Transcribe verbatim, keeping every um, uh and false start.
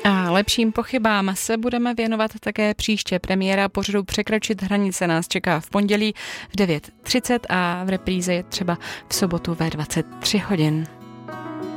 A lepším pochybám se budeme věnovat také příště. Premiéra pořadu Překročit hranice nás čeká v pondělí v devět třicet a v repríze je třeba v sobotu ve dvacet tři hodin.